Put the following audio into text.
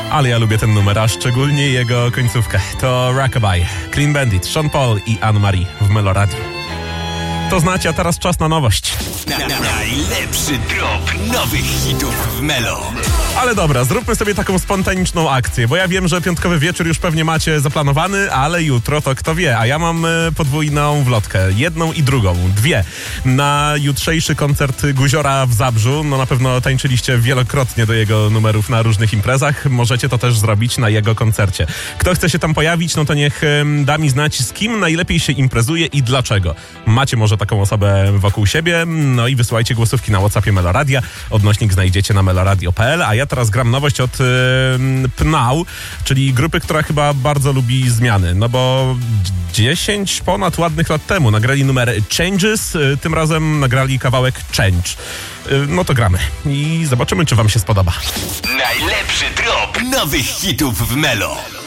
Ale ja lubię ten numer, a szczególnie jego końcówkę. To Rockabye, Clean Bandit, Sean Paul i Anne-Marie w Meloradiu. To znacie, a teraz czas na nowość. Najlepszy drop nowych hitów w Melo. Ale dobra, zróbmy sobie taką spontaniczną akcję, bo ja wiem, że piątkowy wieczór już pewnie macie zaplanowany, ale jutro to kto wie, a ja mam podwójną wlotkę, jedną i drugą, dwie. Na jutrzejszy koncert Guziora w Zabrzu, no na pewno tańczyliście wielokrotnie do jego numerów na różnych imprezach, możecie to też zrobić na jego koncercie. Kto chce się tam pojawić, no to niech da mi znać, z kim najlepiej się imprezuje i dlaczego. Macie może taką osobę wokół siebie, no i wysyłajcie głosówki na WhatsAppie Meloradia, odnośnik znajdziecie na meloradio.pl, a ja teraz gram nowość od Pnau, czyli grupy, która chyba bardzo lubi zmiany, no bo 10 ponad ładnych lat temu nagrali numer Changes, tym razem nagrali kawałek Change. No to gramy i zobaczymy, czy wam się spodoba. Najlepszy drop nowych hitów w Melo.